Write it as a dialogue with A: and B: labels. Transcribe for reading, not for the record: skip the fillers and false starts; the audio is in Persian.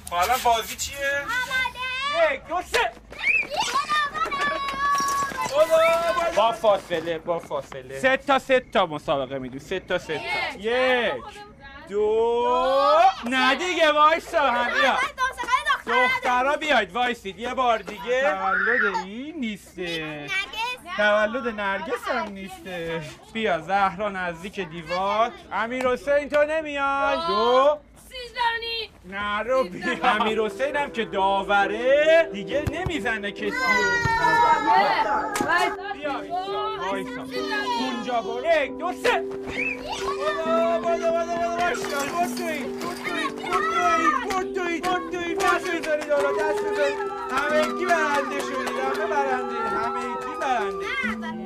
A: حالا بازی چیه؟
B: آماده.
A: 1 2 3 با فاصله 3 تا مسابقه میدیم 3 تا 1 2 نه دیگه وایسا همیا دخترها بیاید وایسید یه بار دیگه تولد این نیسته تولد نرگس هم نیسته بیا زهرا نزدیک دیوار امیر حسین تو نمیای 2
C: سیزانی
A: نه رو بیا امیر حسین هم که داوره دیگه نمیزنه کسی بیا وایسا اونجا برو 1 2 3 دست بزنید دست بزنید همه کی برنده شدید همه برنده